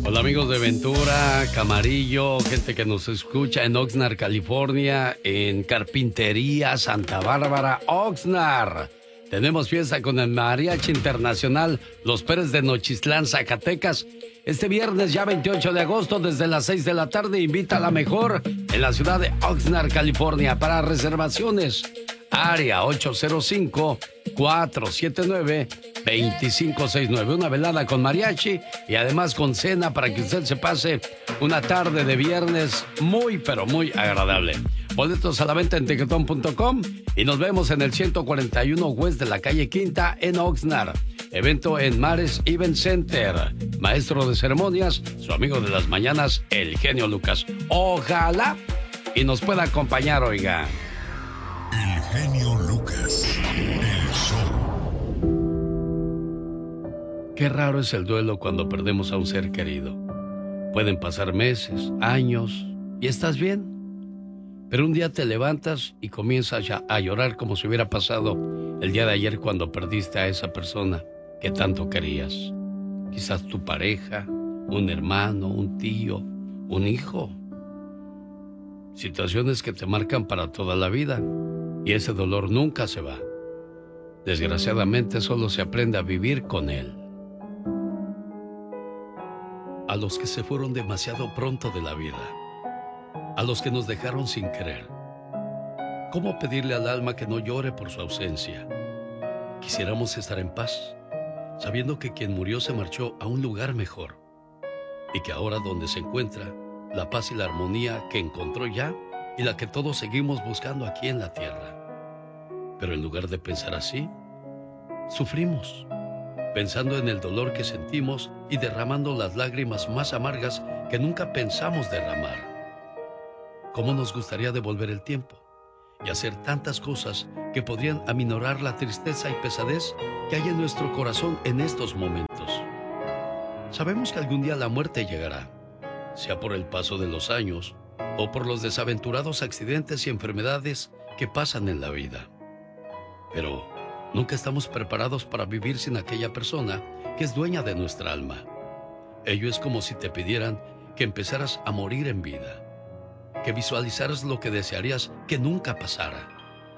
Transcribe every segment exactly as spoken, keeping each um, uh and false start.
Hola amigos de Ventura, Camarillo, gente que nos escucha en Oxnard, California, en Carpintería, Santa Bárbara, Oxnard. Tenemos fiesta con el Mariachi Internacional Los Pérez de Nochistlán, Zacatecas. Este viernes ya veintiocho de agosto desde las seis de la tarde. Invita a la mejor en la ciudad de Oxnard, California. Para reservaciones, área ocho cero cinco, cuatro siete nueve, dos cinco seis nueve. Una velada con mariachi y además con cena para que usted se pase una tarde de viernes muy, pero muy agradable. Boletos a la venta en tiquetón punto com y nos vemos en el ciento cuarenta y uno West de la calle Quinta en Oxnard. Evento en Mares Event Center. Maestro de ceremonias, su amigo de las mañanas, el genio Lucas. Ojalá y nos pueda acompañar, oiga. El genio Lucas, el show. Qué raro es el duelo cuando perdemos a un ser querido. Pueden pasar meses, años y estás bien. Pero un día te levantas y comienzas a llorar como si hubiera pasado el día de ayer cuando perdiste a esa persona que tanto querías. Quizás tu pareja, un hermano, un tío, un hijo. Situaciones que te marcan para toda la vida y ese dolor nunca se va. Desgraciadamente solo se aprende a vivir con él. A los que se fueron demasiado pronto de la vida, a los que nos dejaron sin querer. ¿Cómo pedirle al alma que no llore por su ausencia? Quisiéramos estar en paz, sabiendo que quien murió se marchó a un lugar mejor y que ahora donde se encuentra, la paz y la armonía que encontró ya y la que todos seguimos buscando aquí en la tierra. Pero en lugar de pensar así, sufrimos, pensando en el dolor que sentimos y derramando las lágrimas más amargas que nunca pensamos derramar. ¿Cómo nos gustaría devolver el tiempo y hacer tantas cosas que podrían aminorar la tristeza y pesadez que hay en nuestro corazón en estos momentos? Sabemos que algún día la muerte llegará, sea por el paso de los años o por los desaventurados accidentes y enfermedades que pasan en la vida. Pero nunca estamos preparados para vivir sin aquella persona que es dueña de nuestra alma. Ello es como si te pidieran que empezaras a morir en vida, que visualizaras lo que desearías que nunca pasara.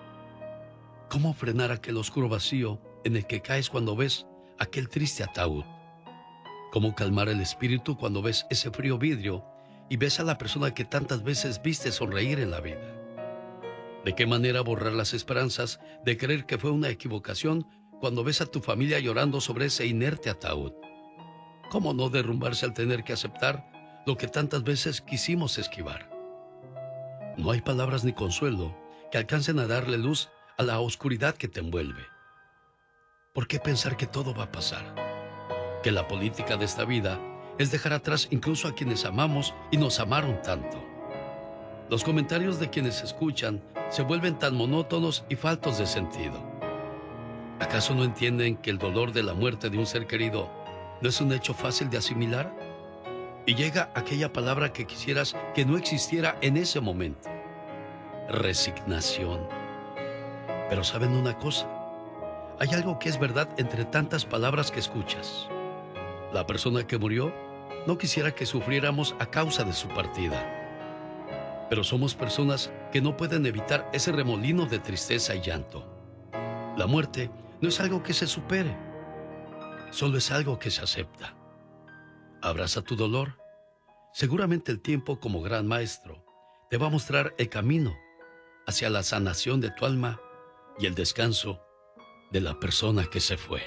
¿Cómo frenar aquel oscuro vacío en el que caes cuando ves aquel triste ataúd? ¿Cómo calmar el espíritu cuando ves ese frío vidrio y ves a la persona que tantas veces viste sonreír en la vida? ¿De qué manera borrar las esperanzas de creer que fue una equivocación cuando ves a tu familia llorando sobre ese inerte ataúd? ¿Cómo no derrumbarse al tener que aceptar lo que tantas veces quisimos esquivar? No hay palabras ni consuelo que alcancen a darle luz a la oscuridad que te envuelve. ¿Por qué pensar que todo va a pasar? Que la política de esta vida es dejar atrás incluso a quienes amamos y nos amaron tanto. Los comentarios de quienes escuchan se vuelven tan monótonos y faltos de sentido. ¿Acaso no entienden que el dolor de la muerte de un ser querido no es un hecho fácil de asimilar? Y llega aquella palabra que quisieras que no existiera en ese momento: resignación. Pero ¿saben una cosa? Hay algo que es verdad entre tantas palabras que escuchas. La persona que murió no quisiera que sufriéramos a causa de su partida. Pero somos personas que no pueden evitar ese remolino de tristeza y llanto. La muerte no es algo que se supere, solo es algo que se acepta. Abraza tu dolor. Seguramente el tiempo, como gran maestro, te va a mostrar el camino hacia la sanación de tu alma y el descanso de la persona que se fue.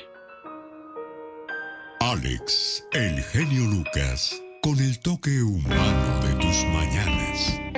Alex, el genio Lucas, con el toque humano de tus mañanas.